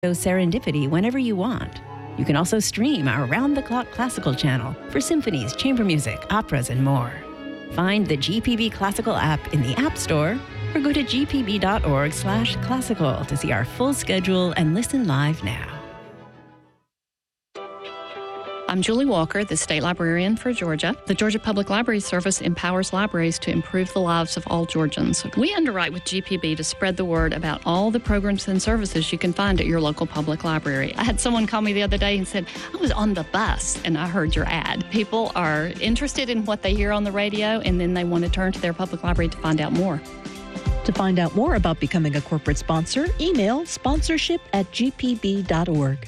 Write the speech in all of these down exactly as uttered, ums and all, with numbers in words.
Serendipity whenever you want. You can also stream our round-the-clock classical channel for symphonies, chamber music, operas, and more. Find the G P B Classical app in the App Store or go to g p b dot org slash classical to see our full schedule and listen live now. I'm Julie Walker, the State Librarian for Georgia. The Georgia Public Library Service empowers libraries to improve the lives of all Georgians. We underwrite with G P B to spread the word about all the programs and services you can find at your local public library. I had someone call me the other day and said, I was on the bus and I heard your ad. People are interested in what they hear on the radio, and then they want to turn to their public library to find out more. To find out more about becoming a corporate sponsor, email sponsorship at g p b dot org.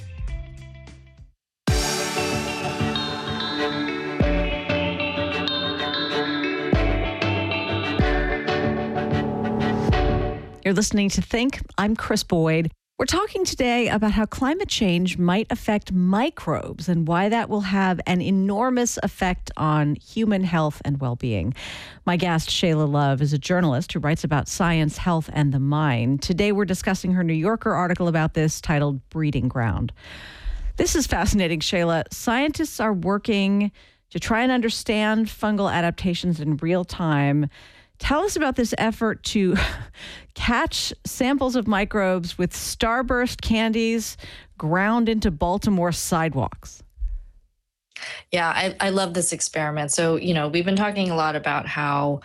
You're listening to Think. I'm Chris Boyd. We're talking today about how climate change might affect microbes and why that will have an enormous effect on human health and well-being. My guest, Shayla Love, is a journalist who writes about science, health, and the mind. Today, we're discussing her New Yorker article about this titled Breeding Ground. This is fascinating, Shayla. Scientists are working to try and understand fungal adaptations in real time. Tell us about this effort to catch samples of microbes with Starburst candies ground into Baltimore sidewalks. Yeah, I, I love this experiment. So, you know, we've been talking a lot about how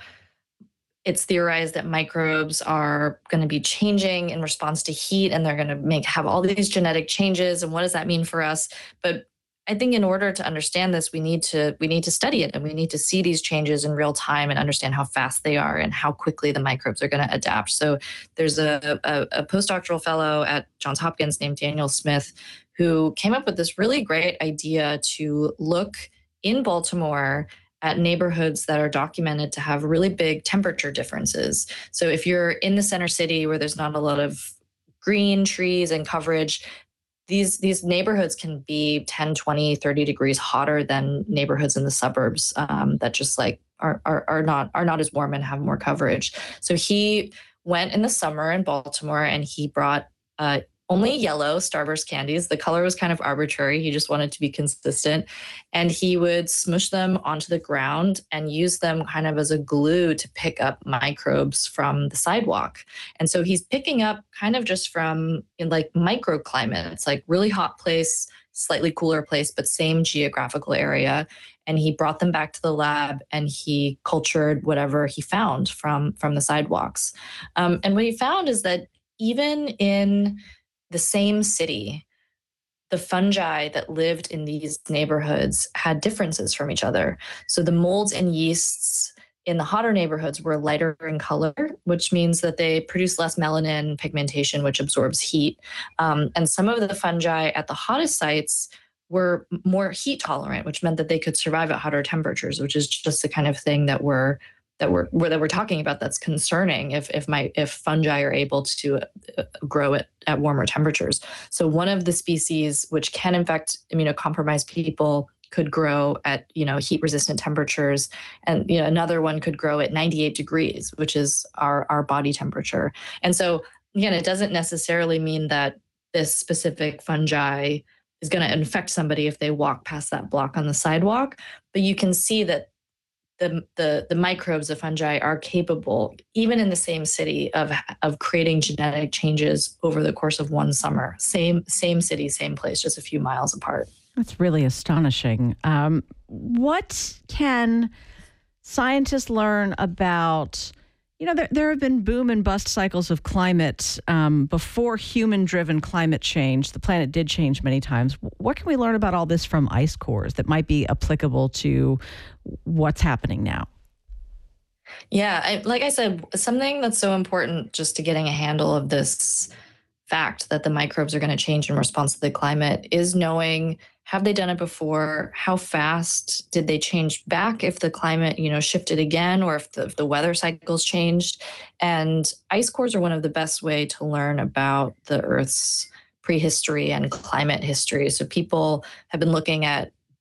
it's theorized that microbes are going to be changing in response to heat, and they're going to make have all these genetic changes. And what does that mean for us? But I think in order to understand this, we need to we need to study it, and we need to see these changes in real time and understand how fast they are and how quickly the microbes are going to adapt. So there's a, a, a postdoctoral fellow at Johns Hopkins named Daniel Smith who came up with this really great idea to look in Baltimore at neighborhoods that are documented to have really big temperature differences. So if you're in the center city where there's not a lot of green trees and coverage, These these neighborhoods can be ten, twenty, thirty degrees hotter than neighborhoods in the suburbs um, that just like are, are are not are not as warm and have more coverage. So he went in the summer in Baltimore and he brought uh, only yellow Starburst candies. The color was kind of arbitrary. He just wanted to be consistent. And he would smush them onto the ground and use them kind of as a glue to pick up microbes from the sidewalk. And so he's picking up kind of just from in like microclimate. It's like really hot place, slightly cooler place, but same geographical area. And he brought them back to the lab and he cultured whatever he found from, from the sidewalks. Um, and what he found is that even in the same city, the fungi that lived in these neighborhoods had differences from each other. So the molds and yeasts in the hotter neighborhoods were lighter in color, which means that they produce less melanin pigmentation, which absorbs heat. Um, and some of the fungi at the hottest sites were more heat tolerant, which meant that they could survive at hotter temperatures, which is just the kind of thing that we're that we're that we're talking about that's concerning if if my if fungi are able to grow at, at warmer temperatures. So one of the species which can infect immunocompromised people could grow at, you know, heat resistant temperatures, and you know another one could grow at ninety-eight degrees, which is our our body temperature. And so again, it doesn't necessarily mean that this specific fungi is going to infect somebody if they walk past that block on the sidewalk, but you can see that The, the the microbes of fungi are capable, even in the same city, of of creating genetic changes over the course of one summer. Same same city, same place, just a few miles apart. That's really astonishing. Um, what can scientists learn about, you know, there, there have been boom and bust cycles of climate um, before human-driven climate change. The planet did change many times. What can we learn about all this from ice cores that might be applicable to what's happening now? Yeah, I, like I said, something that's so important just to getting a handle of this fact that the microbes are going to change in response to the climate is knowing, have they done it before? How fast did they change back if the climate, you know, shifted again, or if the, if the weather cycles changed? And ice cores are one of the best way to learn about the Earth's prehistory and climate history. So people have been looking at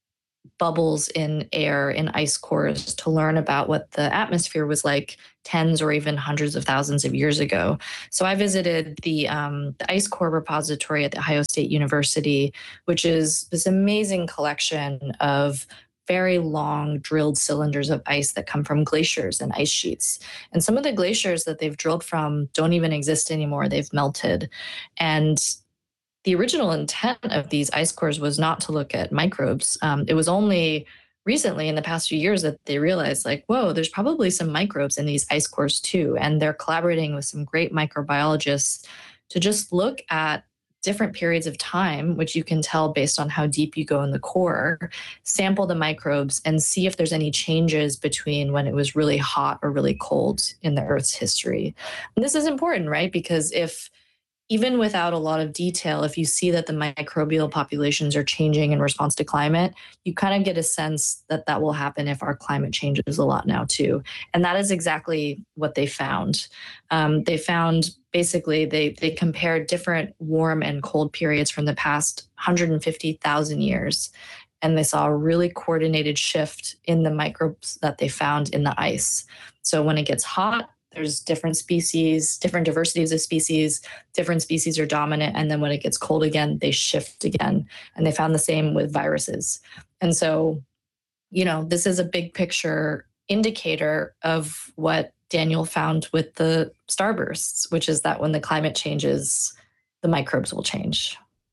bubbles in air in ice cores to learn about what the atmosphere was like tens or even hundreds of thousands of years ago. So I visited the, um, the ice core repository at the Ohio State University, which is this amazing collection of very long drilled cylinders of ice that come from glaciers and ice sheets. And some of the glaciers that they've drilled from don't even exist anymore. They've melted. And the original intent of these ice cores was not to look at microbes. Um, it was only recently in the past few years that they realized, like, whoa, there's probably some microbes in these ice cores too. And they're collaborating with some great microbiologists to just look at different periods of time, which you can tell based on how deep you go in the core, sample the microbes and see if there's any changes between when it was really hot or really cold in the Earth's history. And this is important, right? Because if even without a lot of detail, if you see that the microbial populations are changing in response to climate, you kind of get a sense that that will happen if our climate changes a lot now too. And that is exactly what they found. Um, they found basically they they compared different warm and cold periods from the past one hundred fifty thousand years. And they saw a really coordinated shift in the microbes that they found in the ice. So when it gets hot, there's different species, different diversities of species, different species are dominant. And then when it gets cold again, they shift again. And they found the same with viruses. And so, you know, this is a big picture indicator of what Daniel found with the starbursts, which is that when the climate changes, the microbes will change.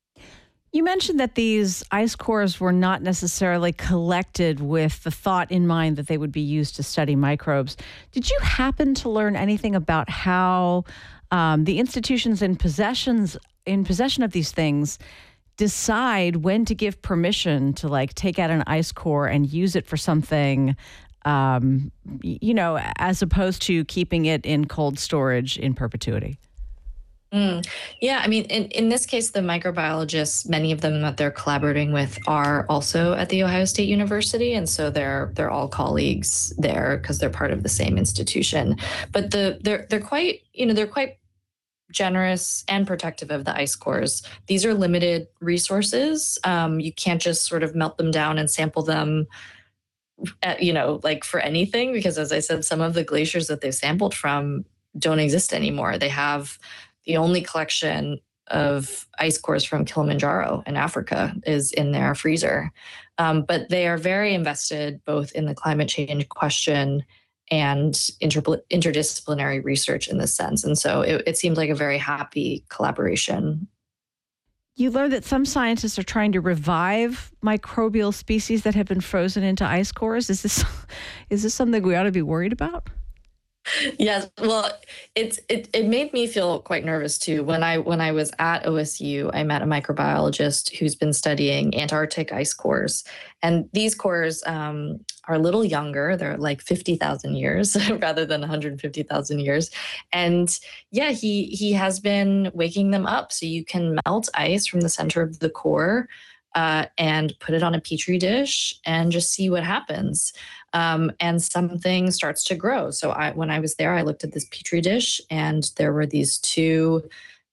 You mentioned that these ice cores were not necessarily collected with the thought in mind that they would be used to study microbes. Did you happen to learn anything about how um, the institutions in possessions in possession of these things decide when to give permission to, like, take out an ice core and use it for something, um, you know, as opposed to keeping it in cold storage in perpetuity? Mm. Yeah, I mean, in, in this case, the microbiologists, many of them that they're collaborating with are also at the Ohio State University. And so they're they're all colleagues there because they're part of the same institution. But the they're they're quite, you know, they're quite generous and protective of the ice cores. These are limited resources. Um, you can't just sort of melt them down and sample them at, you know, like for anything, because as I said, some of the glaciers that they've sampled from don't exist anymore. They have the only collection of ice cores from Kilimanjaro in Africa is in their freezer. Um, but they are very invested both in the climate change question and inter- interdisciplinary research in this sense. And so it, it seems like a very happy collaboration. You learned that some scientists are trying to revive microbial species that have been frozen into ice cores. Is this, is this something we ought to be worried about? Yes, well, it's it it made me feel quite nervous too. When I when I was at O S U, I met a microbiologist who's been studying Antarctic ice cores, and these cores um, are a little younger. They're like fifty thousand years rather than one hundred fifty thousand years. And yeah, he he has been waking them up, so you can melt ice from the center of the core uh, and put it on a petri dish and just see what happens. Um, and something starts to grow. So I, when I was there, I looked at this petri dish, and there were these two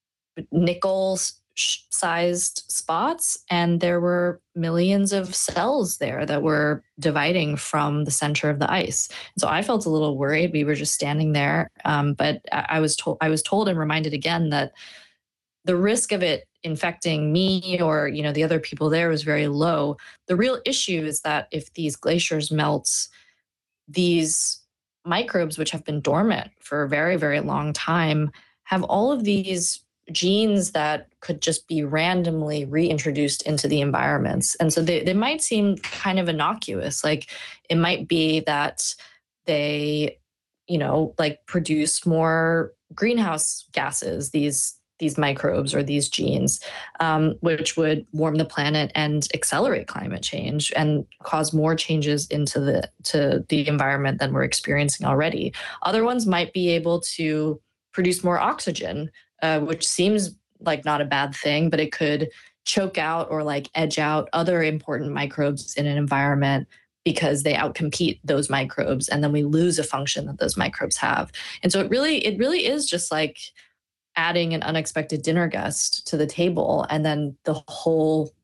nickel-sized spots, and there were millions of cells there that were dividing from the center of the ice. So I felt a little worried. We were just standing there, um, but I was told, I was told and reminded again that the risk of it infecting me or, you know, the other people there was very low. The real issue is that if these glaciers melt, these microbes, which have been dormant for a very, very long time, have all of these genes that could just be randomly reintroduced into the environments. And so they, they might seem kind of innocuous. Like it might be that they, you know, like produce more greenhouse gases, these these microbes or these genes, um, which would warm the planet and accelerate climate change and cause more changes into the to the environment than we're experiencing already. Other ones might be able to produce more oxygen, uh, which seems like not a bad thing, but it could choke out or like edge out other important microbes in an environment because they outcompete those microbes, and then we lose a function that those microbes have. And so it really, it really is just like adding an unexpected dinner guest to the table, and then the whole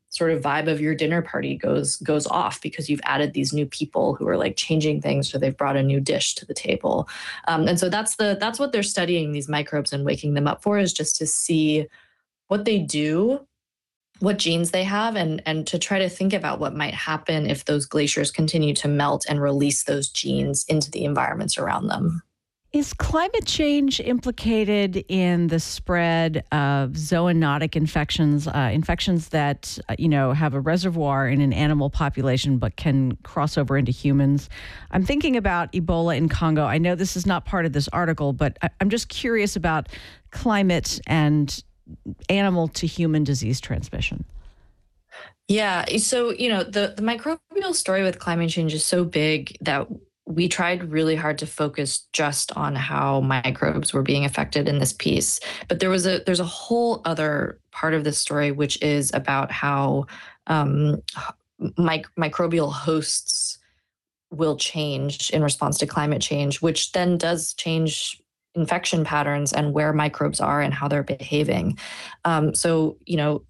sort of vibe of your dinner party goes goes off because you've added these new people who are like changing things, or they've brought a new dish to the table. Um, and so that's the that's what they're studying these microbes and waking them up for, is just to see what they do, what genes they have, and and to try to think about what might happen if those glaciers continue to melt and release those genes into the environments around them. Is climate change implicated in the spread of zoonotic infections, uh, infections that, uh, you know, have a reservoir in an animal population but can cross over into humans? I'm thinking about Ebola in Congo. I know this is not part of this article, but I- I'm just curious about climate and animal to human disease transmission. Yeah. So, you know, the, the microbial story with climate change is so big that we tried really hard to focus just on how microbes were being affected in this piece. But there was a there's a whole other part of this story, which is about how um, mic- microbial hosts will change in response to climate change, which then does change infection patterns and where microbes are and how they're behaving. Um, so, you know,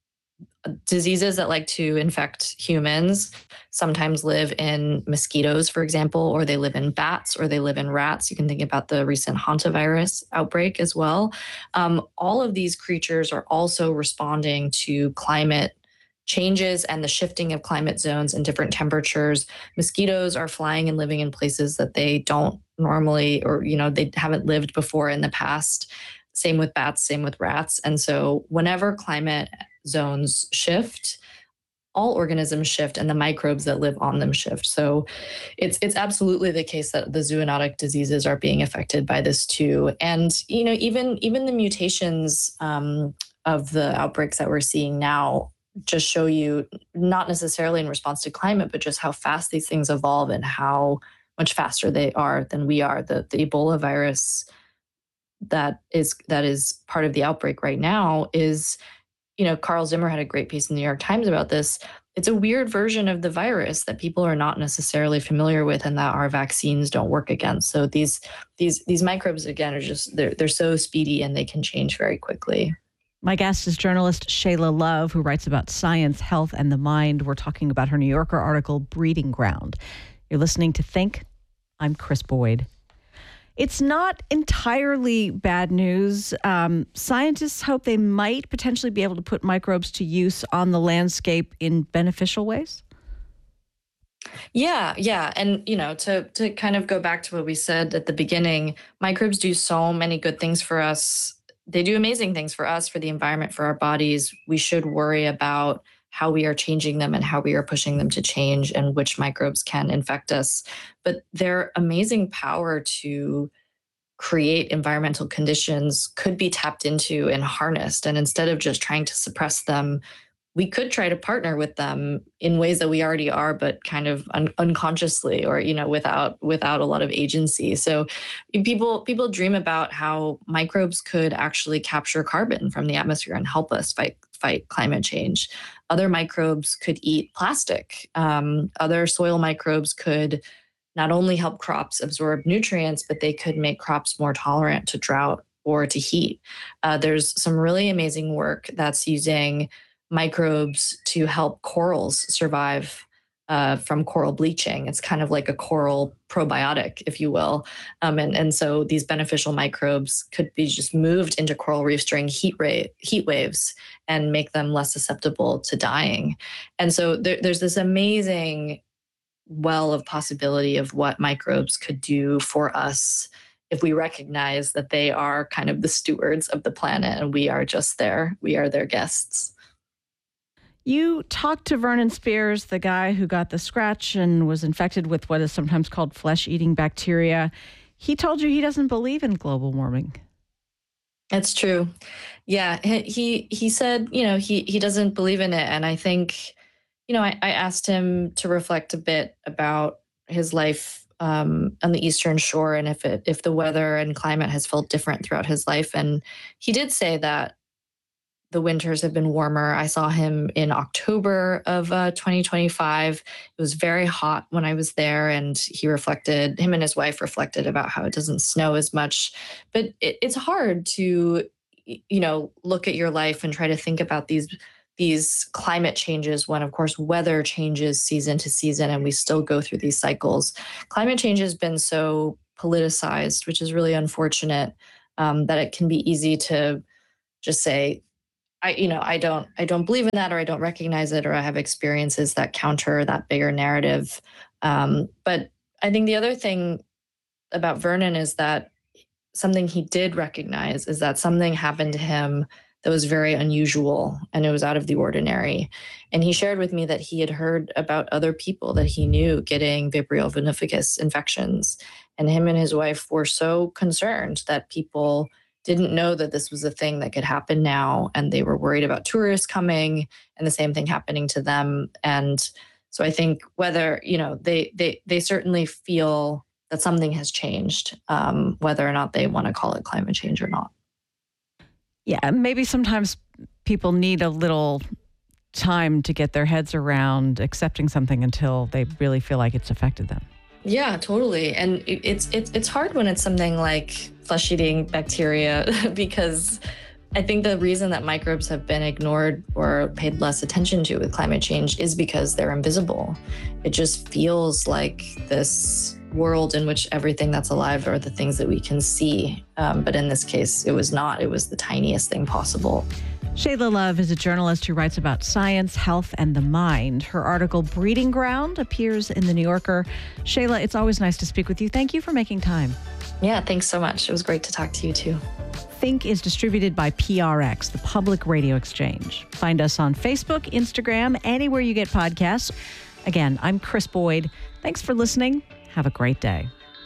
diseases that like to infect humans sometimes live in mosquitoes, for example, or they live in bats, or they live in rats. You can think about the recent hantavirus outbreak as well. Um, all of these creatures are also responding to climate changes and the shifting of climate zones and different temperatures. Mosquitoes are flying and living in places that they don't normally, or, you know, they haven't lived before in the past. Same with bats, same with rats. And so whenever climate zones shift, all organisms shift, and the microbes that live on them shift. So it's it's absolutely the case that the zoonotic diseases are being affected by this too. And, you know, even even the mutations um, of the outbreaks that we're seeing now just show you, not necessarily in response to climate, but just how fast these things evolve and how much faster they are than we are. The the Ebola virus that is that is part of the outbreak right now is, you know, Carl Zimmer had a great piece in the New York Times about this. It's a weird version of the virus that people are not necessarily familiar with and that our vaccines don't work against. So these these these microbes, again, are just, they're they're so speedy and they can change very quickly. My guest is journalist Shayla Love, who writes about science, health, and the mind. We're talking about her New Yorker article, Breeding Ground. You're listening to Think. I'm Chris Boyd. It's not entirely bad news. Um, scientists hope they might potentially be able to put microbes to use on the landscape in beneficial ways. Yeah, yeah. And, you know, to to kind of go back to what we said at the beginning, microbes do so many good things for us. They do amazing things for us, for the environment, for our bodies. We should worry about how we are changing them and how we are pushing them to change and which microbes can infect us. But their amazing power to create environmental conditions could be tapped into and harnessed. And instead of just trying to suppress them, we could try to partner with them in ways that we already are, but kind of un- unconsciously, or, you know, without without a lot of agency. So people people dream about how microbes could actually capture carbon from the atmosphere and help us fight fight climate change. Other microbes could eat plastic. Um, other soil microbes could not only help crops absorb nutrients, but they could make crops more tolerant to drought or to heat. Uh, there's some really amazing work that's using microbes to help corals survive uh, from coral bleaching. It's kind of like a coral probiotic, if you will. Um, and, and so these beneficial microbes could be just moved into coral reefs during heat, ra- heat waves and make them less susceptible to dying. And so there, there's this amazing well of possibility of what microbes could do for us if we recognize that they are kind of the stewards of the planet and we are just there. We are their guests. You talked to Vernon Spears, the guy who got the scratch and was infected with what is sometimes called flesh-eating bacteria. He told you he doesn't believe in global warming. It's true. Yeah, he he said, you know, he he doesn't believe in it. And I think, you know, I, I asked him to reflect a bit about his life um, on the Eastern Shore and if it if the weather and climate has felt different throughout his life. And he did say that the winters have been warmer. I saw him in October of uh, twenty twenty-five. It was very hot when I was there, and he reflected, him and his wife reflected about how it doesn't snow as much. But it, it's hard to, you know, look at your life and try to think about these these climate changes when, of course, weather changes season to season, and we still go through these cycles. Climate change has been so politicized, which is really unfortunate, um, that it can be easy to just say, I, you know, I don't, I don't believe in that, or I don't recognize it, or I have experiences that counter that bigger narrative. Um, but I think the other thing about Vernon is that something he did recognize is that something happened to him that was very unusual, and it was out of the ordinary. And he shared with me that he had heard about other people that he knew getting Vibrio vinificus infections. And him and his wife were so concerned that people didn't know that this was a thing that could happen now. And they were worried about tourists coming and the same thing happening to them. And so I think whether, you know, they they they certainly feel that something has changed, um, whether or not they want to call it climate change or not. Yeah, maybe sometimes people need a little time to get their heads around accepting something until they really feel like it's affected them. Yeah, totally. And it's it's it's hard when it's something like flesh-eating bacteria, because I think the reason that microbes have been ignored or paid less attention to with climate change is because they're invisible. It just feels like this world in which everything that's alive are the things that we can see. Um, but in this case, it was not. It was the tiniest thing possible. Shayla Love is a journalist who writes about science, health, and the mind. Her article, Breeding Ground, appears in The New Yorker. Shayla, it's always nice to speak with you. Thank you for making time. Yeah, thanks so much. It was great to talk to you, too. Think is distributed by P R X, the Public Radio Exchange. Find us on Facebook, Instagram, anywhere you get podcasts. Again, I'm Chris Boyd. Thanks for listening. Have a great day.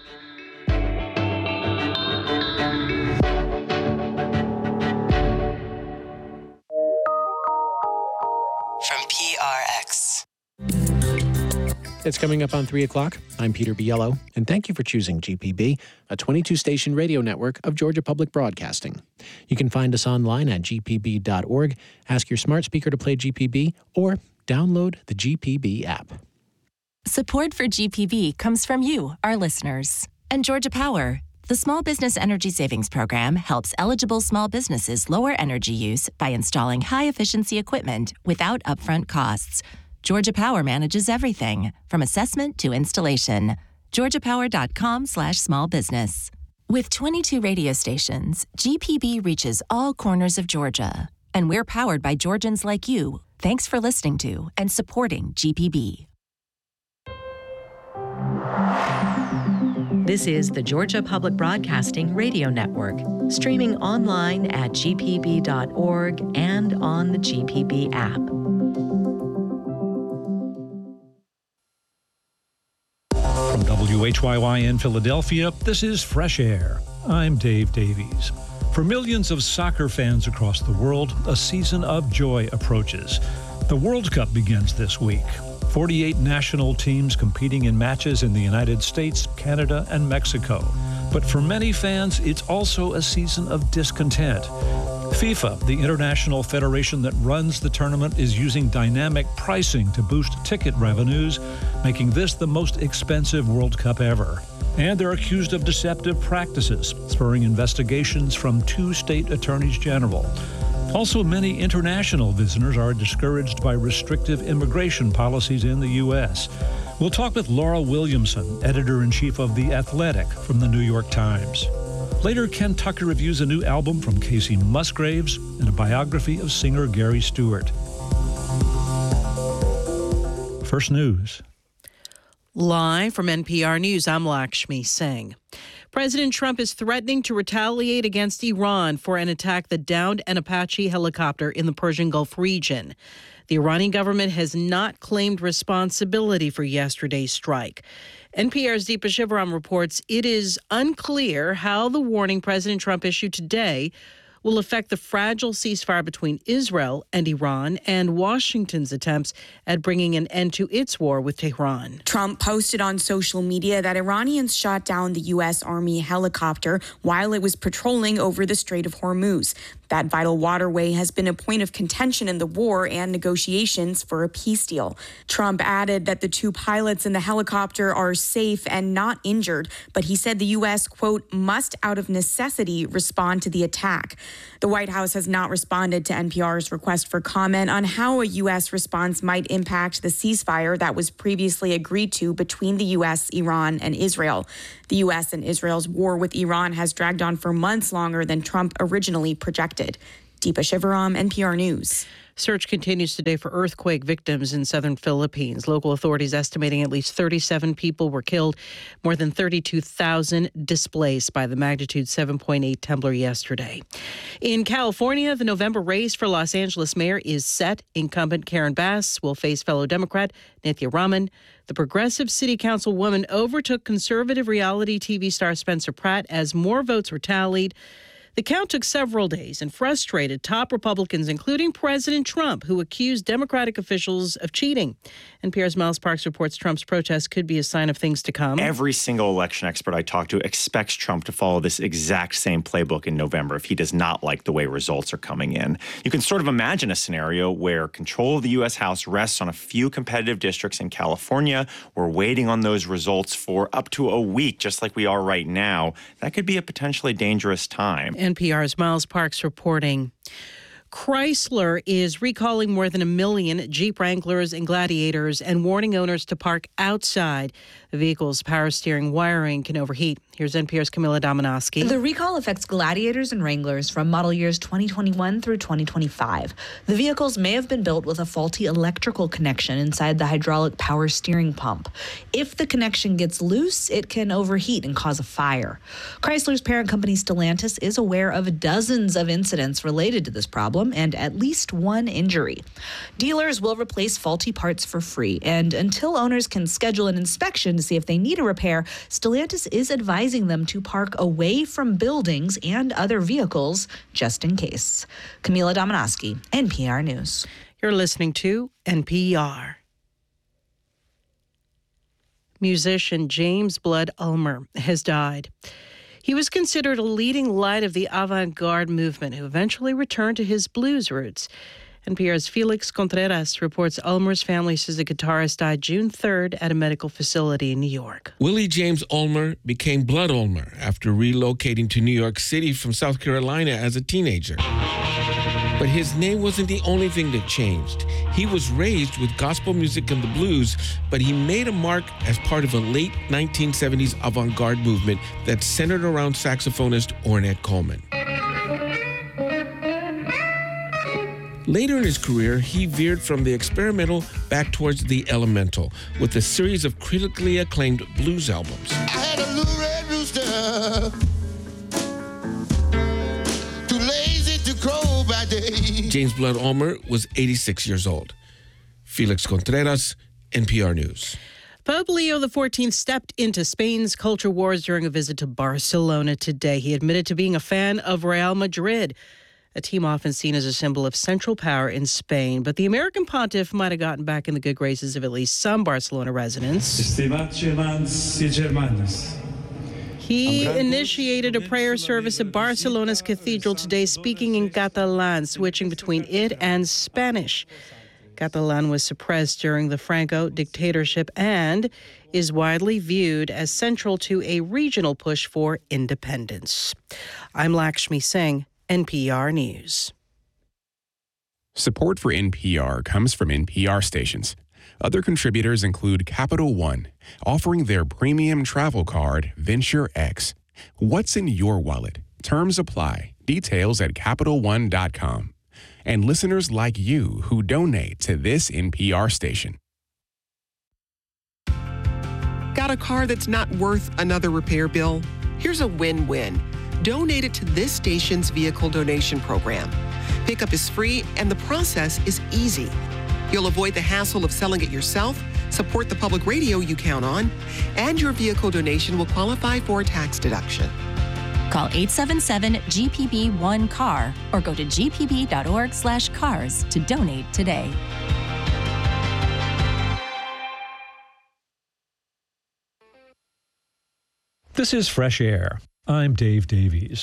From P R X. It's coming up on three o'clock. I'm Peter Biello, and thank you for choosing G P B, a twenty-two station radio network of Georgia Public Broadcasting. You can find us online at g p b dot org, ask your smart speaker to play G P B, or download the G P B app. Support for G P B comes from you, our listeners. And Georgia Power, the Small Business Energy Savings Program, helps eligible small businesses lower energy use by installing high-efficiency equipment without upfront costs. Georgia Power manages everything, from assessment to installation. georgia power dot com slash small business. With twenty-two radio stations, G P B reaches all corners of Georgia. And we're powered by Georgians like you. Thanks for listening to and supporting G P B. This is the Georgia Public Broadcasting Radio Network, streaming online at g p b dot org and on the G P B app. From W H Y Y in Philadelphia, this is Fresh Air. I'm Dave Davies. For millions of soccer fans across the world, a season of joy approaches. The World Cup begins this week. forty-eight national teams competing in matches in the United States, Canada, and Mexico. But for many fans, it's also a season of discontent. FIFA, the international federation that runs the tournament, is using dynamic pricing to boost ticket revenues, making this the most expensive World Cup ever. And they're accused of deceptive practices, spurring investigations from two state attorneys general. Also, many international visitors are discouraged by restrictive immigration policies in the U S. We'll talk with Laura Williamson, editor-in-chief of The Athletic from the New York Times. Later, Ken Tucker reviews a new album from Casey Musgraves and a biography of singer Gary Stewart. First News. Live from N P R News, I'm Lakshmi Singh. President Trump is threatening to retaliate against Iran for an attack that downed an Apache helicopter in the Persian Gulf region. The Iranian government has not claimed responsibility for yesterday's strike. N P R's Deepa Shivaram reports it is unclear how the warning President Trump issued today will affect the fragile ceasefire between Israel and Iran and Washington's attempts at bringing an end to its war with Tehran. Trump posted on social media that Iranians shot down the U S. Army helicopter while it was patrolling over the Strait of Hormuz. That vital waterway has been a point of contention in the war and negotiations for a peace deal. Trump added that the two pilots in the helicopter are safe and not injured, but he said the U S, quote, must out of necessity respond to the attack. The White House has not responded to N P R's request for comment on how a U S response might impact the ceasefire that was previously agreed to between the U S, Iran, and Israel. The U S and Israel's war with Iran has dragged on for months longer than Trump originally projected. Deepa Shivaram, N P R News. Search continues today for earthquake victims in southern Philippines. Local authorities estimating at least thirty-seven people were killed, more than thirty-two thousand displaced by the magnitude seven point eight tremor yesterday. In California, the November race for Los Angeles mayor is set. Incumbent Karen Bass will face fellow Democrat Nithya Raman. The progressive city councilwoman overtook conservative reality T V star Spencer Pratt as more votes were tallied. The count took several days and frustrated top Republicans, including President Trump, who accused Democratic officials of cheating. N P R's Miles Parks reports Trump's protest could be a sign of things to come. Every single election expert I talk to expects Trump to follow this exact same playbook in November if he does not like the way results are coming in. You can sort of imagine a scenario where control of the U S House rests on a few competitive districts in California. We're waiting on those results for up to a week, just like we are right now. That could be a potentially dangerous time. N P R's Miles Parks reporting. Chrysler is recalling more than a million Jeep Wranglers and Gladiators and warning owners to park outside. The vehicle's power steering wiring can overheat. Here's N P R's Camila Domonoski. The recall affects Gladiators and Wranglers from model years twenty twenty-one through twenty twenty-five. The vehicles may have been built with a faulty electrical connection inside the hydraulic power steering pump. If the connection gets loose, it can overheat and cause a fire. Chrysler's parent company Stellantis is aware of dozens of incidents related to this problem and at least one injury. Dealers will replace faulty parts for free, and until owners can schedule an inspection to see if they need a repair, Stellantis is advising them to park away from buildings and other vehicles just in case. Camila Domonoski, N P R News. You're listening to N P R. Musician James Blood Ulmer has died. He was considered a leading light of the avant-garde movement who eventually returned to his blues roots. N P R's Felix Contreras reports Ulmer's family says the guitarist died June third at a medical facility in New York. Willie James Ulmer became Blood Ulmer after relocating to New York City from South Carolina as a teenager. But his name wasn't the only thing that changed. He was raised with gospel music and the blues, but he made a mark as part of a late nineteen seventies avant-garde movement that centered around saxophonist Ornette Coleman. Later in his career, he veered from the experimental back towards the elemental with a series of critically acclaimed blues albums. I had a little red rooster, too lazy to crow by day. James Blood Ulmer was eighty-six years old. Felix Contreras, N P R News. Pope Leo the fourteenth stepped into Spain's culture wars during a visit to Barcelona today. He admitted to being a fan of Real Madrid, a team often seen as a symbol of central power in Spain. But the American pontiff might have gotten back in the good graces of at least some Barcelona residents. He initiated a prayer service at Barcelona's cathedral today, speaking in Catalan, switching between it and Spanish. Catalan was suppressed during the Franco dictatorship and is widely viewed as central to a regional push for independence. I'm Lakshmi Singh, N P R News. Support for N P R comes from N P R stations. Other contributors include Capital One, offering their premium travel card, Venture X. What's in your wallet? Terms apply. Details at Capital One dot com. And listeners like you who donate to this N P R station. Got a car that's not worth another repair bill? Here's a win-win. Donate it to this station's vehicle donation program. Pickup is free and the process is easy. You'll avoid the hassle of selling it yourself, support the public radio you count on, and your vehicle donation will qualify for a tax deduction. Call eight seven seven G P B one C A R or go to g p b dot org slash cars to donate today. This is Fresh Air. I'm Dave Davies.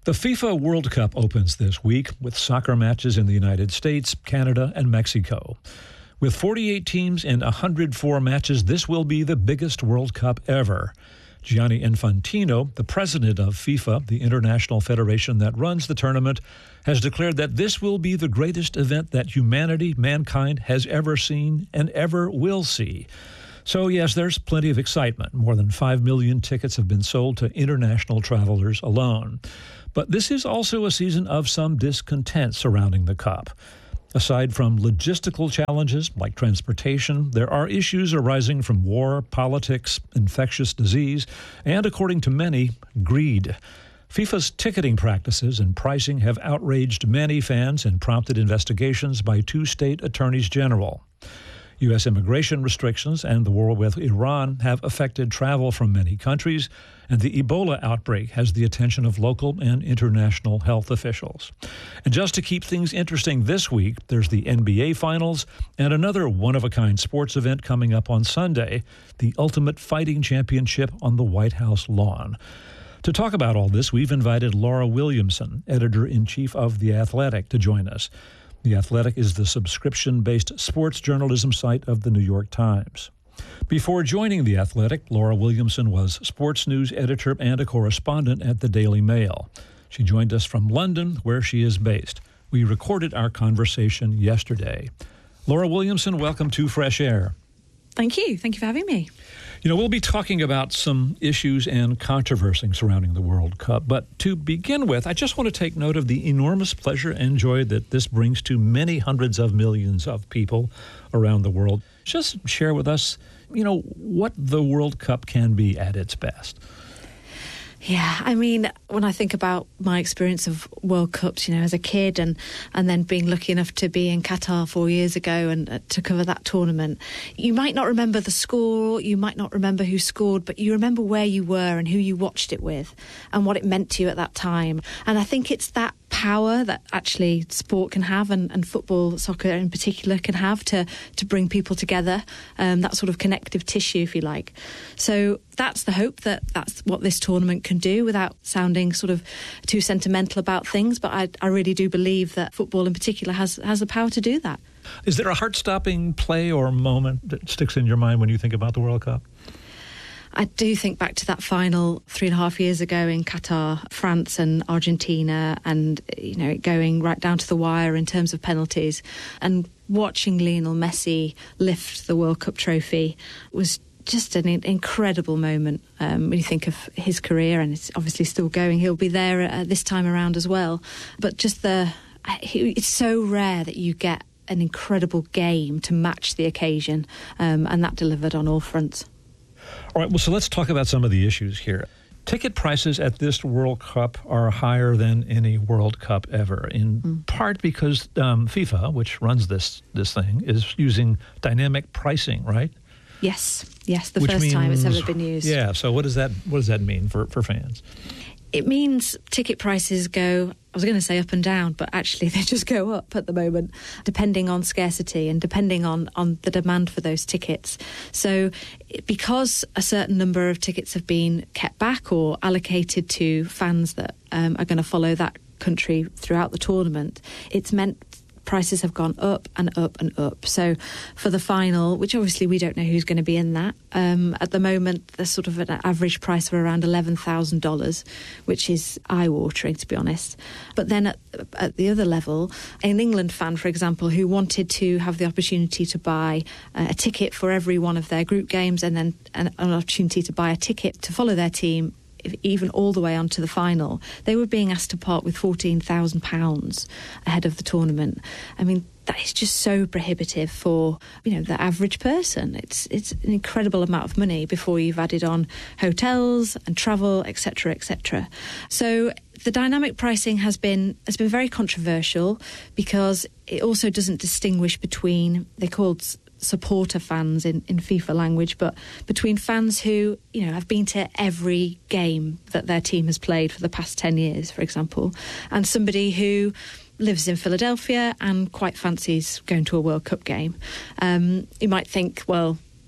The FIFA World Cup opens this week with soccer matches in the United States, Canada, and Mexico. With forty-eight teams and one hundred four matches, this will be the biggest World Cup ever. Gianni Infantino, the president of FIFA, the international federation that runs the tournament, has declared that this will be the greatest event that humanity, mankind, has ever seen and ever will see. So, yes, there's plenty of excitement. More than five million tickets have been sold to international travelers alone. But this is also a season of some discontent surrounding the Cup. Aside from logistical challenges like transportation, there are issues arising from war, politics, infectious disease, and, according to many, greed. FIFA's ticketing practices and pricing have outraged many fans and prompted investigations by two state attorneys general. U S immigration restrictions and the war with Iran have affected travel from many countries, and the Ebola outbreak has the attention of local and international health officials. And just to keep things interesting this week, there's the N B A Finals and another one-of-a-kind sports event coming up on Sunday, the Ultimate Fighting Championship on the White House lawn. To talk about all this, we've invited Laura Williamson, editor-in-chief of The Athletic, to join us. The Athletic is the subscription-based sports journalism site of the New York Times. Before joining The Athletic, Laura Williamson was sports news editor and a correspondent at the Daily Mail. She joined us from London, where she is based. We recorded our conversation yesterday. Laura Williamson, welcome to Fresh Air. Thank you. Thank you for having me. You know, we'll be talking about some issues and controversy surrounding the World Cup. But to begin with, I just want to take note of the enormous pleasure and joy that this brings to many hundreds of millions of people around the world. Just share with us, you know, what the World Cup can be at its best. Yeah, I mean, when I think about my experience of World Cups, you know, as a kid and, and then being lucky enough to be in Qatar four years ago and uh, to cover that tournament, you might not remember the score, you might not remember who scored, but you remember where you were and who you watched it with and what it meant to you at that time. And I think it's that power that actually sport can have, and, and football, soccer in particular, can have to, to bring people together, um, that sort of connective tissue, if you like. So that's the hope, that that's what this tournament can do, without sounding sort of too sentimental about things. But I, I really do believe that football in particular has, has the power to do that. Is there a heart-stopping play or moment that sticks in your mind when you think about the World Cup? I do think back to that final three and a half years ago in Qatar, France and Argentina, and, you know, it going right down to the wire in terms of penalties, and watching Lionel Messi lift the World Cup trophy was just an incredible moment. Um, when you think of his career, and it's obviously still going, he'll be there uh, this time around as well. But just the, it's so rare that you get an incredible game to match the occasion, um, and that delivered on all fronts. All right, well, so let's talk about some of the issues here. Ticket prices at this World Cup are higher than any World Cup ever, in mm. part because um, FIFA, which runs this this thing, is using dynamic pricing, right? Yes, yes, the which first means, time it's ever been used. Yeah, so what does that what does that mean for, for fans? It means ticket prices go, I was going to say up and down, but actually they just go up at the moment, depending on scarcity and depending on, on the demand for those tickets. So because a certain number of tickets have been kept back or allocated to fans that um, are going to follow that country throughout the tournament, it's meant prices have gone up and up and up. So for the final, which obviously we don't know who's going to be in that, um, at the moment there's sort of an average price of around eleven thousand dollars, which is eye-watering, to be honest. But then at, at the other level, an England fan, for example, who wanted to have the opportunity to buy uh, a ticket for every one of their group games, and then an, an opportunity to buy a ticket to follow their team even all the way on to the final, they were being asked to part with fourteen thousand pounds ahead of the tournament. I mean, that is just so prohibitive for, you know, the average person. It's it's an incredible amount of money before you've added on hotels and travel, et cetera, et cetera. So the dynamic pricing has been has been very controversial because it also doesn't distinguish between, they're called supporter fans in, in FIFA language, but between fans who, you know, have been to every game that their team has played for the past ten years, for example, and somebody who lives in Philadelphia and quite fancies going to a World Cup game. Um, you might think, well,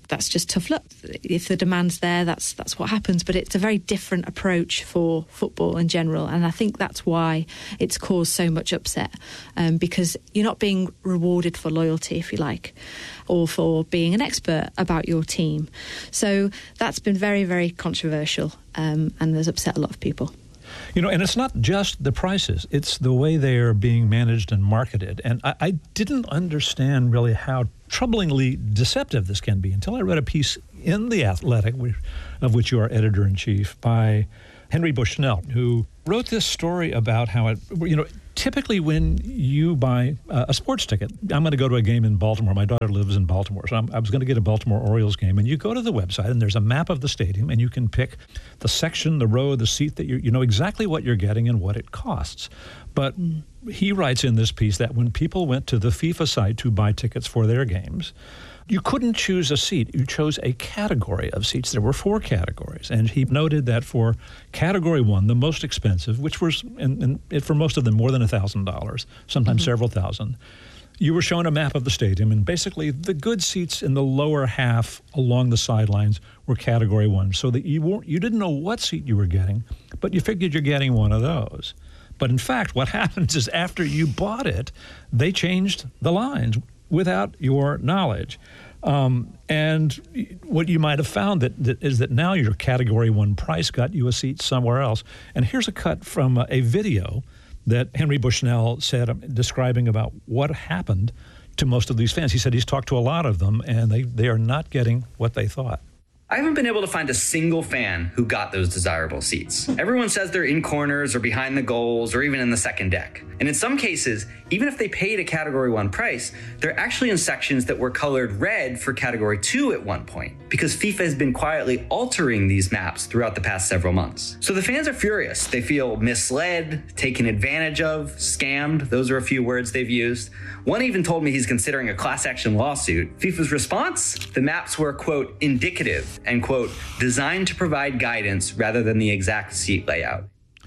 that's just tough luck. If the demand's there, that's that's what happens. But it's a very different approach for football in general, and I think that's why it's caused so much upset, um, because you're not being rewarded for loyalty, if you like, or for being an expert about your team. So that's been very, very controversial, um, and has upset a lot of people. You know, and it's not just the prices, it's the way they are being managed and marketed. And I, I didn't understand really how troublingly deceptive this can be until I read a piece in The Athletic, of which you are editor-in-chief, by Henry Bushnell, who wrote this story about how, it, you know, typically when you buy uh, a sports ticket, I'm going to go to a game in Baltimore. My daughter lives in Baltimore, so I'm, I was going to get a Baltimore Orioles game. And you go to the website, and there's a map of the stadium, and you can pick the section, the row, the seat that you're, you know exactly what you're getting and what it costs. But mm. he writes in this piece that when people went to the FIFA site to buy tickets for their games, you couldn't choose a seat. You chose a category of seats. There were four categories. And he noted that for category one, the most expensive, which was, and, and for most of them, more than one thousand dollars, sometimes mm-hmm. several thousand, you were shown a map of the stadium. And basically, the good seats in the lower half along the sidelines were category one. So that you, weren't, you didn't know what seat you were getting, but you figured you're getting one of those. But in fact, what happens is after you bought it, they changed the lines without your knowledge. Um, and what you might have found that, that is that now your category one price got you a seat somewhere else. And here's a cut from a, a video that Henry Bushnell said, um, describing about what happened to most of these fans. He said he's talked to a lot of them, and they, they are not getting what they thought. I haven't been able to find a single fan who got those desirable seats. Everyone says they're in corners or behind the goals or even in the second deck. And in some cases, even if they paid a category one price, they're actually in sections that were colored red for category two at one point, because FIFA has been quietly altering these maps throughout the past several months. So the fans are furious. They feel misled, taken advantage of, scammed. Those are a few words they've used. One even told me he's considering a class action lawsuit. FIFA's response? The maps were, quote, indicative and, quote, designed to provide guidance rather than the exact seat layout.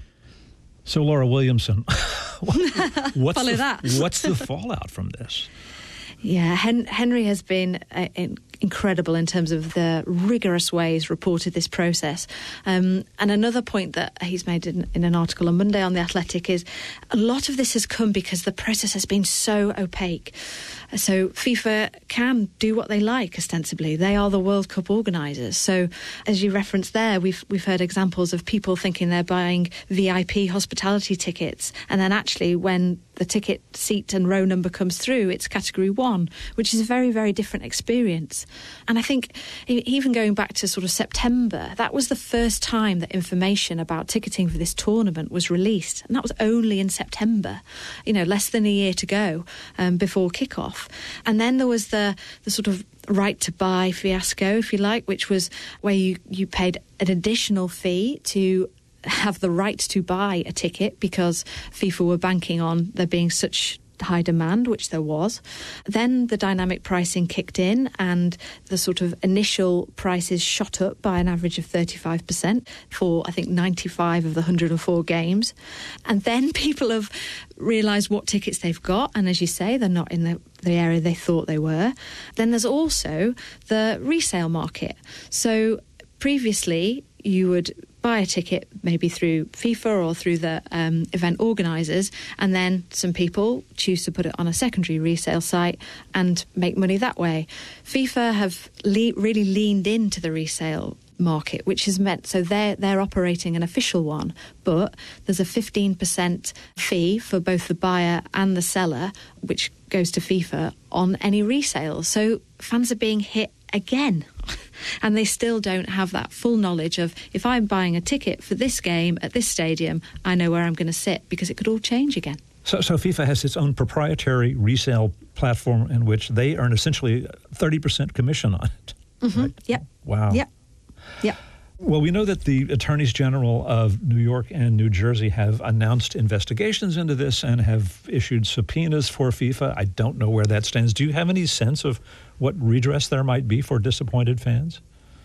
So, Laura Williamson, what's, Follow the, that. what's the fallout from this? Yeah, Hen- Henry has been uh, in- incredible in terms of the rigorous way he's reported this process. Um, and another point that he's made in, in an article on Monday on The Athletic is a lot of this has come because the process has been so opaque. So FIFA can do what they like, ostensibly. They are the World Cup organisers. So as you referenced there, we've we've heard examples of people thinking they're buying V I P hospitality tickets, and then actually when the ticket seat and row number comes through, it's category one, which is a very, very different experience. And I think even going back to sort of September, that was the first time that information about ticketing for this tournament was released. And that was only in September, you know, less than a year to go um, before kickoff. And then there was the, the sort of right to buy fiasco, if you like, which was where you, you paid an additional fee to have the right to buy a ticket because FIFA were banking on there being such high demand, which there was. Then the dynamic pricing kicked in and the sort of initial prices shot up by an average of thirty-five percent for, I think, ninety-five of the one hundred four games. And then people have realised what tickets they've got, and as you say, they're not in the, the area they thought they were. Then there's also the resale market. So previously, you would buy a ticket maybe through FIFA or through the um, event organisers, and then some people choose to put it on a secondary resale site and make money that way. FIFA have le- really leaned into the resale market, which has meant so they're they're operating an official one, but there's a fifteen percent fee for both the buyer and the seller, which goes to FIFA on any resale. So fans are being hit again. And they still don't have that full knowledge of, if I'm buying a ticket for this game at this stadium, I know where I'm going to sit, because it could all change again. So, so FIFA has its own proprietary resale platform in which they earn essentially thirty percent commission on it. Mm-hmm. Right? Yep. Wow. Yep. Yep. Well, we know that the attorneys general of New York and New Jersey have announced investigations into this and have issued subpoenas for FIFA. I don't know where that stands. Do you have any sense of what redress there might be for disappointed fans?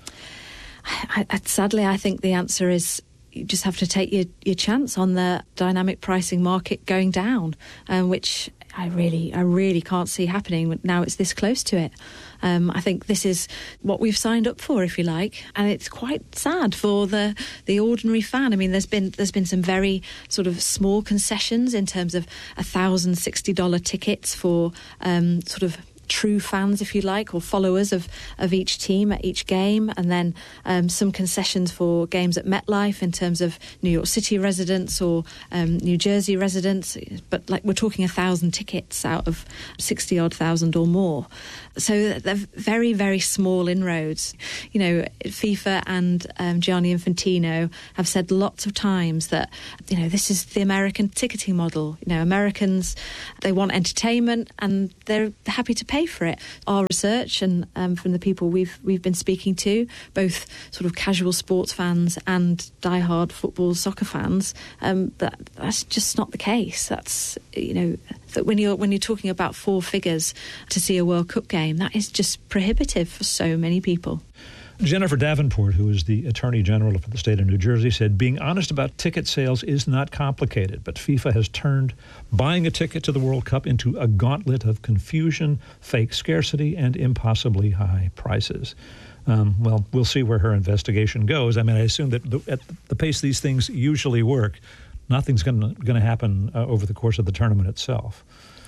I, I, sadly, I think the answer is you just have to take your, your chance on the dynamic pricing market going down, um, which I really, I really can't see happening now it's this close to it. Um, I think this is what we've signed up for, if you like, and it's quite sad for the the ordinary fan. I mean, there's been there's been some very sort of small concessions in terms of a thousand sixty dollar tickets for um, sort of true fans, if you like, or followers of, of each team at each game, and then um, some concessions for games at MetLife in terms of New York City residents or um, New Jersey residents. But like we're talking a thousand tickets out of sixty odd thousand or more. So they're very, very small inroads. You know, FIFA and um, Gianni Infantino have said lots of times that, you know, this is the American ticketing model. You know, Americans, they want entertainment and they're happy to pay for it. Our research and um, from the people we've we've been speaking to, both sort of casual sports fans and diehard football soccer fans, um, that that's just not the case. That's, you know, that when you're when you're talking about four figures to see a World Cup game, that is just prohibitive for so many people. Jennifer Davenport, who is the Attorney General for the state of New Jersey, said being honest about ticket sales is not complicated, but FIFA has turned buying a ticket to the World Cup into a gauntlet of confusion, fake scarcity, and impossibly high prices. Um, well, we'll see where her investigation goes. I mean, I assume that the, at the pace these things usually work, nothing's going to happen uh, over the course of the tournament itself.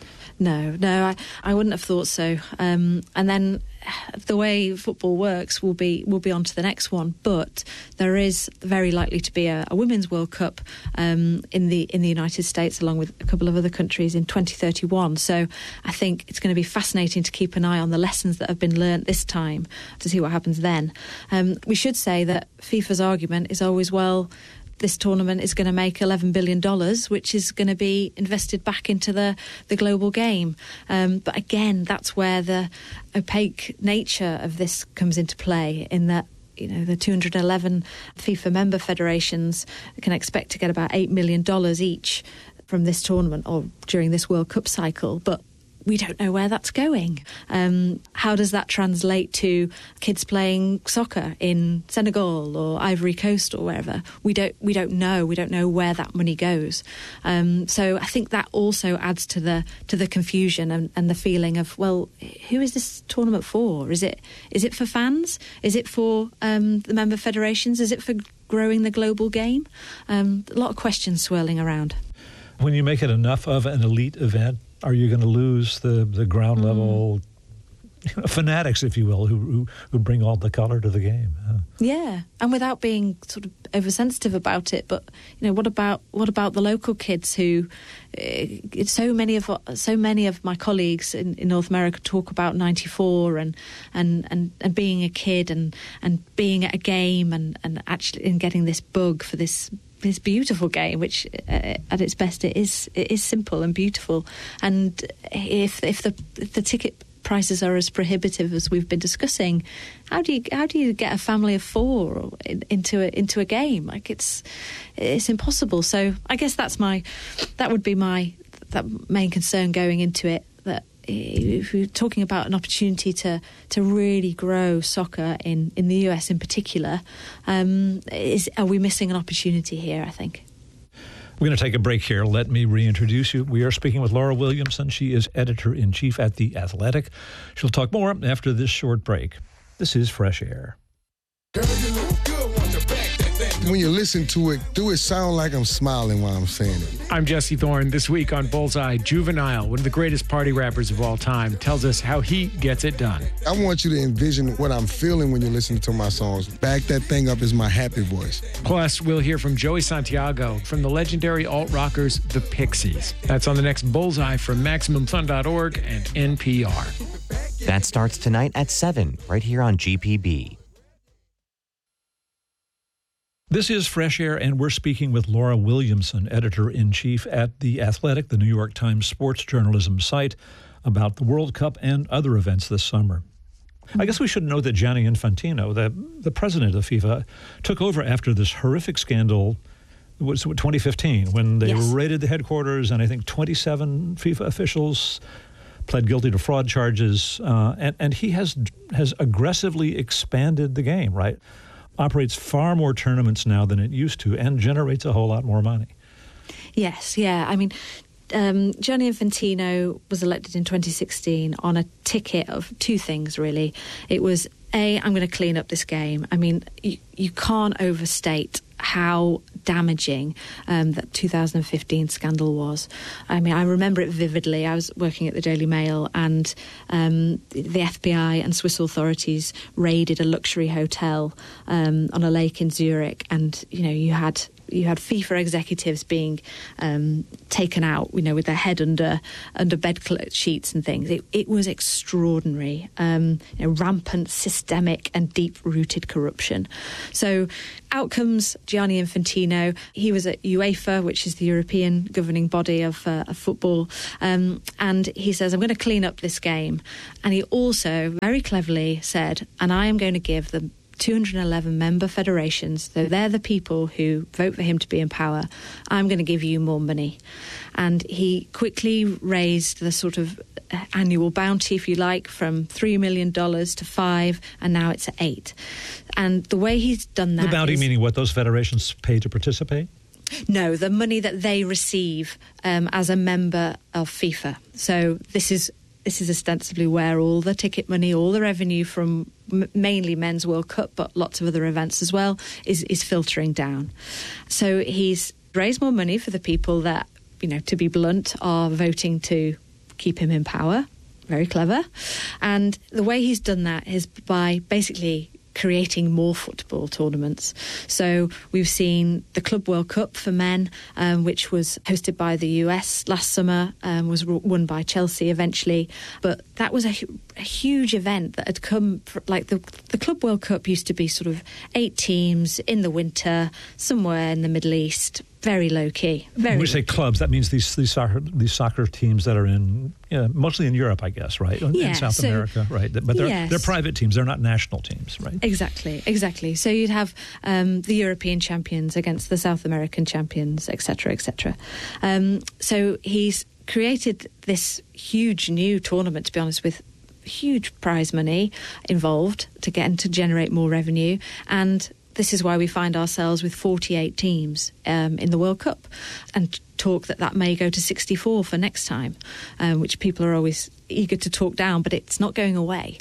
No, no, I, I wouldn't have thought so. Um, and then the way football works will be will be on to the next one. But there is very likely to be a, a Women's World Cup um, in the in the United States, along with a couple of other countries, in twenty thirty-one. So I think it's going to be fascinating to keep an eye on the lessons that have been learnt this time to see what happens then. Um, we should say that FIFA's argument is always, well, this tournament is going to make eleven billion dollars, which is going to be invested back into the, the global game. Um, but again, that's where the opaque nature of this comes into play, in that, you know, the two hundred eleven FIFA member federations can expect to get about eight million dollars each from this tournament or during this World Cup cycle. But we don't know where that's going. Um, how does that translate to kids playing soccer in Senegal or Ivory Coast or wherever? We don't. We don't know. We don't know where that money goes. Um, so I think that also adds to the to the confusion and, and the feeling of, well, who is this tournament for? Is it is it for fans? Is it for um, the member federations? Is it for growing the global game? Um, a lot of questions swirling around. When you make it enough of an elite event, are you going to lose the, the ground level mm. fanatics, if you will, who, who who bring all the color to the game? Huh? Yeah, and without being sort of oversensitive about it, but you know, what about what about the local kids who? Uh, so many of so many of my colleagues in, in North America talk about ninety-four and and, and, and being a kid and, and being at a game and, and actually and getting this bug for this. This beautiful game, which uh, at its best it is it is simple and beautiful. And if if the if the ticket prices are as prohibitive as we've been discussing, how do you how do you get a family of four in, into a into a game? Like it's it's impossible. So I guess that's my that would be my that main concern going into it. That if we're talking about an opportunity to, to really grow soccer in, in the U S in particular, um, is are we missing an opportunity here, I think? We're going to take a break here. Let me reintroduce you. We are speaking with Laura Williamson. She is editor-in-chief at The Athletic. She'll talk more after this short break. This is Fresh Air. When you listen to it, do it sound like I'm smiling while I'm saying it? I'm Jesse Thorne. This week on Bullseye, Juvenile, one of the greatest party rappers of all time, tells us how he gets it done. I want you to envision what I'm feeling when you're listening to my songs. Back that thing up is my happy voice. Plus, we'll hear from Joey Santiago from the legendary alt-rockers The Pixies. That's on the next Bullseye from Maximum Fun dot org and N P R. That starts tonight at seven, right here on G P B. This is Fresh Air, and we're speaking with Laura Williamson, editor-in-chief at The Athletic, the New York Times sports journalism site, about the World Cup and other events this summer. I guess we should know that Gianni Infantino, the, the president of FIFA, took over after this horrific scandal, it was twenty fifteen, when they yes. raided the headquarters, and I think twenty-seven FIFA officials pled guilty to fraud charges, uh, and, and he has has aggressively expanded the game, right? Operates far more tournaments now than it used to and generates a whole lot more money. Yes, yeah. I mean, Um, Gianni Infantino was elected in twenty sixteen on a ticket of two things, really. It was, A, I'm going to clean up this game. I mean, you, you can't overstate how damaging um, that two thousand fifteen scandal was. I mean, I remember it vividly. I was working at the Daily Mail, and um, the F B I and Swiss authorities raided a luxury hotel um, on a lake in Zurich, and, you know, you had you had FIFA executives being um, taken out, you know, with their head under under bed sheets and things. It, it was extraordinary, um, you know, rampant, systemic and deep-rooted corruption. So out comes Gianni Infantino. He was at UEFA, which is the European governing body of, uh, of football, um, and he says, I'm going to clean up this game. And he also very cleverly said, and I am going to give them two hundred eleven member federations, so they're the people who vote for him to be in power, I'm going to give you more money. And he quickly raised the sort of annual bounty, if you like, from three million dollars to five, and now it's at eight. And the way he's done that... The bounty is, meaning what those federations pay to participate? No, the money that they receive um, as a member of FIFA. So this is... This is ostensibly where all the ticket money, all the revenue from m- mainly Men's World Cup, but lots of other events as well, is, is filtering down. So he's raised more money for the people that, you know, to be blunt, are voting to keep him in power. Very clever. And the way he's done that is by basically creating more football tournaments. So we've seen the Club World Cup for men, um, which was hosted by the U S last summer, um, was won by Chelsea eventually. But that was a, a huge event that had come, for, like the, the Club World Cup used to be sort of eight teams in the winter, somewhere in the Middle East, very low key. Very when we say clubs, that means these these soccer these soccer teams that are in yeah, mostly in Europe, I guess, right? In, yeah, in South so, America, right? But they're yes. they're private teams; they're not national teams, right? Exactly, exactly. So you'd have um, the European champions against the South American champions, et cetera, et cetera. Um, so he's created this huge new tournament, to be honest, with huge prize money involved to get and to generate more revenue. And this is why we find ourselves with forty-eight teams um, in the World Cup, and talk that that may go to sixty-four for next time, um, which people are always eager to talk down, but it's not going away.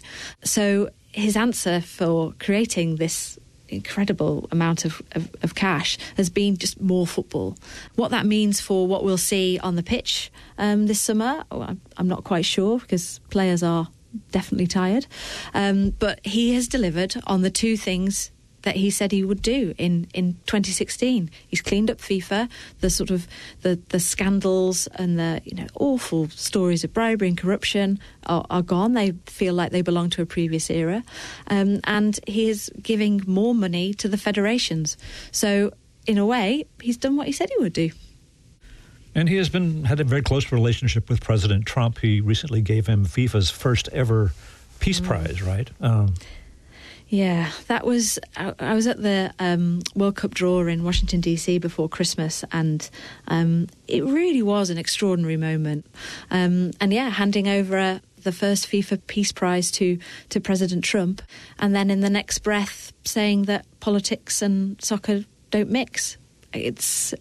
So his answer for creating this incredible amount of, of, of cash has been just more football. What that means for what we'll see on the pitch um, this summer, oh, I'm not quite sure, because players are definitely tired. Um, but he has delivered on the two things that he said he would do in, in twenty sixteen. He's cleaned up FIFA. The sort of the, the scandals and the you know awful stories of bribery and corruption are, are gone. They feel like they belong to a previous era, um, and he is giving more money to the federations. So in a way, he's done what he said he would do. And he has been had a very close relationship with President Trump. He recently gave him FIFA's first ever Peace mm. Prize, right? Um, Yeah, that was, I, I was at the um, World Cup draw in Washington, D C before Christmas, and um, it really was an extraordinary moment. Um, and yeah, handing over a, the first FIFA Peace Prize to, to President Trump, and then in the next breath saying that politics and soccer don't mix. It's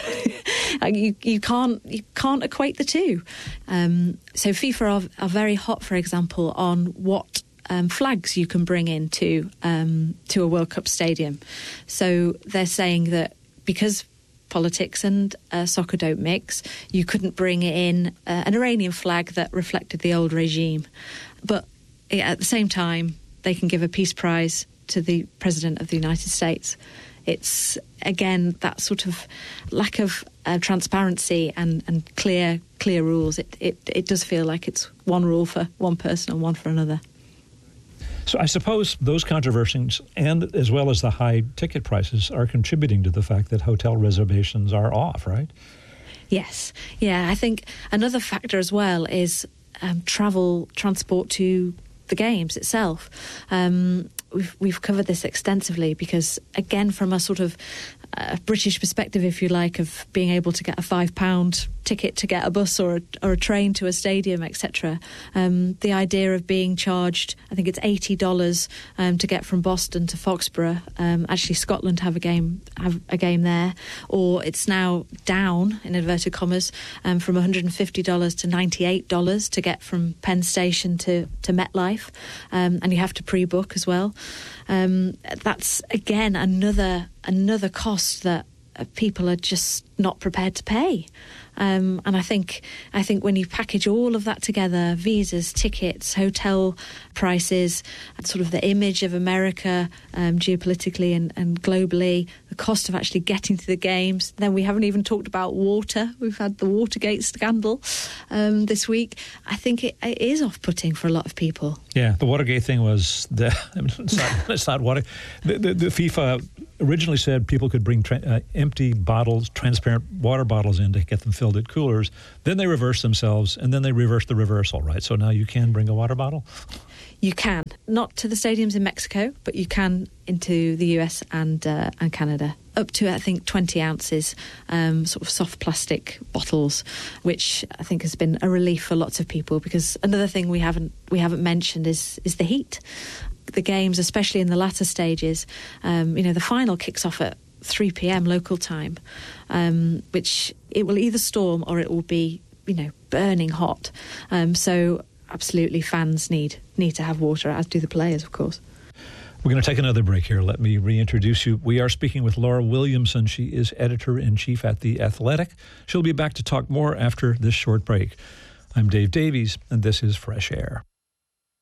you you can't you can't equate the two. Um, so FIFA are, are very hot, for example, on what Um, flags you can bring into um, to a World Cup stadium. So they're saying that because politics and uh, soccer don't mix, you couldn't bring in uh, an Iranian flag that reflected the old regime. But at the same time, they can give a peace prize to the President of the United States. It's, again, that sort of lack of uh, transparency and, and clear clear rules. It, it, it does feel like it's one rule for one person and one for another. So I suppose those controversies, and as well as the high ticket prices, are contributing to the fact that hotel reservations are off, right? Yes. Yeah, I think another factor as well is um, travel, transport to the games itself. Um, we've, we've covered this extensively because, again, from a sort of a British perspective, if you like, of being able to get a five pound ticket to get a bus or a, or a train to a stadium, et cetera. Um, the idea of being charged, I think it's eighty dollars um, to get from Boston to Foxborough. Um, actually, Scotland have a game have a game there, or it's now down in inverted commas um, from one hundred fifty dollars to ninety-eight dollars to get from Penn Station to to MetLife, um, and you have to pre-book as well. Um, that's again another another cost that people are just not prepared to pay. Um, and I think I think when you package all of that together, visas, tickets, hotel prices, and sort of the image of America um, geopolitically and, and globally, the cost of actually getting to the games, then we haven't even talked about water. We've had the Watergate scandal um, this week. I think it, it is off-putting for a lot of people. Yeah, the Watergate thing was the. I mean, it's not. It's not water. The, the, the FIFA originally said people could bring tra- uh, empty bottles, transparent water bottles in to get them filled at coolers. Then they reversed themselves, and then they reversed the reversal, right? So now you can bring a water bottle? You can. Not to the stadiums in Mexico, but you can into the U S and uh, and Canada. Up to, I think, twenty ounces, um, sort of soft plastic bottles, which I think has been a relief for lots of people, because another thing we haven't we haven't mentioned is is the heat. The games, especially in the latter stages, um, you know, the final kicks off at three p.m. local time, um, which it will either storm or it will be, you know, burning hot. Um, so absolutely, fans need need to have water, as do the players, of course. We're going to take another break here. Let me reintroduce you. We are speaking with Laura Williamson. She is editor-in-chief at The Athletic. She'll be back to talk more after this short break. I'm Dave Davies, and this is Fresh Air.